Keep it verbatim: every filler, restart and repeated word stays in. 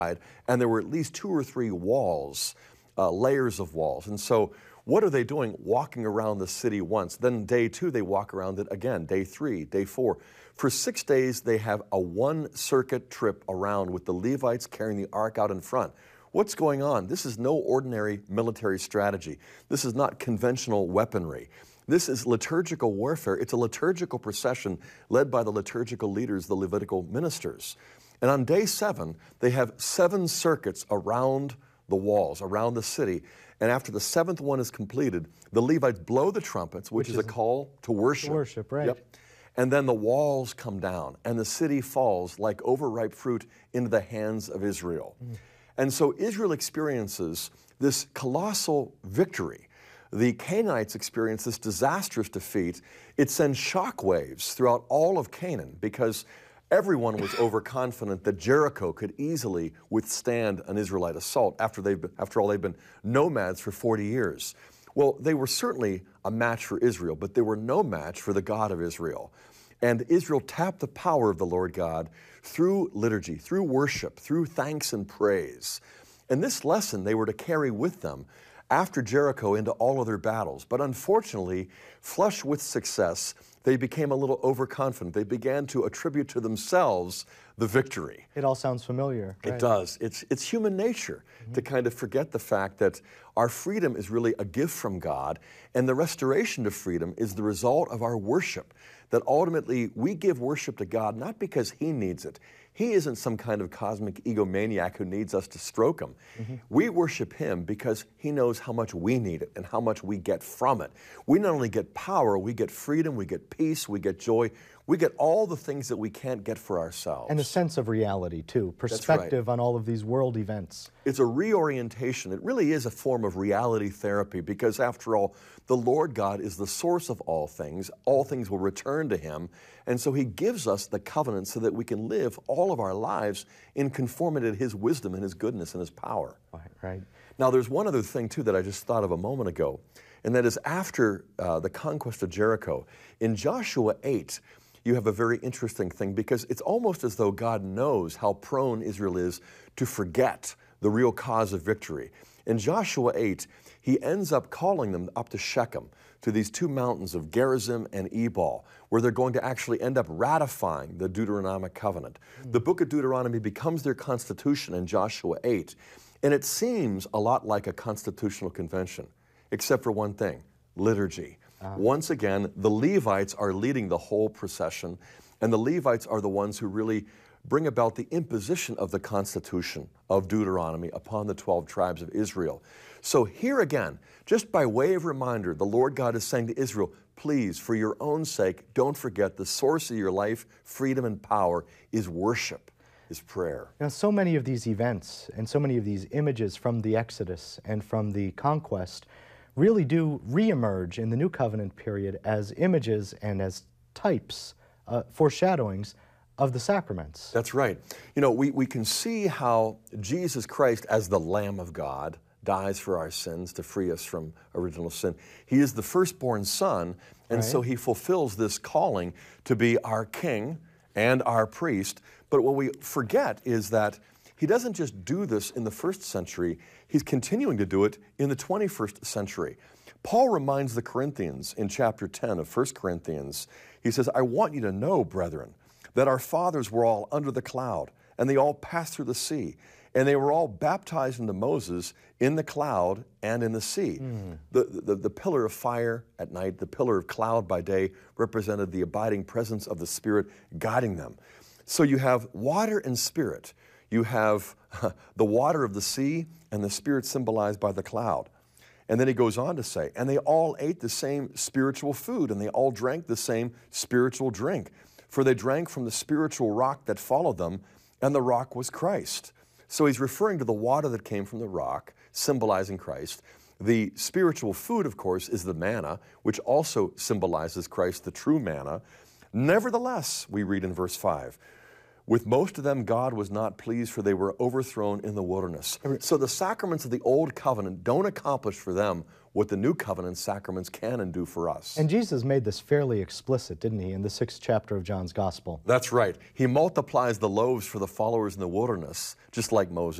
and there were at least two or three walls, uh, layers of walls. And so what are they doing? Walking around the city once. Then day two, they walk around it again. Day three, day four. For six days, they have a one-circuit trip around with the Levites carrying the ark out in front. What's going on? This is no ordinary military strategy. This is not conventional weaponry. This is liturgical warfare. It's a liturgical procession led by the liturgical leaders, the Levitical ministers. And on day seven, they have seven circuits around the walls, around the city. And after the seventh one is completed, the Levites blow the trumpets, which, which is, is a call to worship. To worship, right. Yep. And then the walls come down, and the city falls like overripe fruit into the hands of Israel. Mm. And so Israel experiences this colossal victory. The Canaanites experience this disastrous defeat. It sends shockwaves throughout all of Canaan because everyone was overconfident that Jericho could easily withstand an Israelite assault after, they've been, after all they've been nomads for forty years. Well, they were certainly a match for Israel, but they were no match for the God of Israel. And Israel tapped the power of the Lord God through liturgy, through worship, through thanks and praise. And this lesson they were to carry with them after Jericho into all other battles. But unfortunately, flush with success, they became a little overconfident. They began to attribute to themselves the victory. It all sounds familiar. It right? does. It's, it's human nature mm-hmm. to kind of forget the fact that our freedom is really a gift from God, and the restoration to freedom is the result of our worship. That ultimately we give worship to God not because He needs it. He isn't some kind of cosmic egomaniac who needs us to stroke him. Mm-hmm. We worship Him because He knows how much we need it and how much we get from it. We not only get power, we get freedom, we get peace, we get joy, we get all the things that we can't get for ourselves. And a sense of reality, too, perspective right. on all of these world events. It's a reorientation. It really is a form of reality therapy because, after all, the Lord God is the source of all things. All things will return to Him. And so He gives us the covenant so that we can live all of our lives in conformity to His wisdom and His goodness and His power. Right, right. Now, there's one other thing, too, that I just thought of a moment ago, and that is after uh, the conquest of Jericho, in Joshua eight, you have a very interesting thing because it's almost as though God knows how prone Israel is to forget the real cause of victory. In Joshua eight, He ends up calling them up to Shechem, to these two mountains of Gerizim and Ebal, where they're going to actually end up ratifying the Deuteronomic covenant. Mm. The book of Deuteronomy becomes their constitution in Joshua eight, and it seems a lot like a constitutional convention, except for one thing, liturgy. Uh-huh. Once again, the Levites are leading the whole procession, and the Levites are the ones who really bring about the imposition of the constitution of Deuteronomy upon the twelve tribes of Israel. So here again, just by way of reminder, the Lord God is saying to Israel, please, for your own sake, don't forget the source of your life, freedom, and power is worship, is prayer. Now, so many of these events and so many of these images from the Exodus and from the conquest really do reemerge in the New Covenant period as images and as types, uh, foreshadowings of the sacraments. That's right. You know, we, we can see how Jesus Christ, as the Lamb of God, dies for our sins to free us from original sin. He is the firstborn Son, and right. so He fulfills this calling to be our King and our priest. But what we forget is that He doesn't just do this in the first century, He's continuing to do it in the twenty-first century. Paul reminds the Corinthians in chapter ten of First Corinthians, he says, I want you to know, brethren, that our fathers were all under the cloud, and they all passed through the sea, and they were all baptized into Moses in the cloud and in the sea. Mm. The, the, the pillar of fire at night, the pillar of cloud by day represented the abiding presence of the Spirit guiding them. So you have water and Spirit. You have the water of the sea and the Spirit symbolized by the cloud. And then he goes on to say, and they all ate the same spiritual food, and they all drank the same spiritual drink. For they drank from the spiritual rock that followed them, and the rock was Christ. So he's referring to the water that came from the rock, symbolizing Christ. The spiritual food, of course, is the manna, which also symbolizes Christ, the true manna. Nevertheless, we read in verse five, With most of them, God was not pleased, for they were overthrown in the wilderness. So the sacraments of the Old Covenant don't accomplish for them what the New Covenant sacraments can and do for us. And Jesus made this fairly explicit, didn't he, in the sixth chapter of John's Gospel? That's right. He multiplies the loaves for the followers in the wilderness, just like Moses